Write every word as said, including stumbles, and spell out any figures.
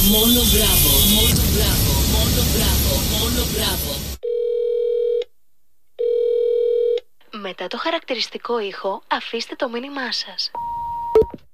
Μόνο μπράβο, μόνο μπράβο, μόνο μπράβο, μόνο μπράβο. Μετά το χαρακτηριστικό ήχο, αφήστε το μήνυμά σας.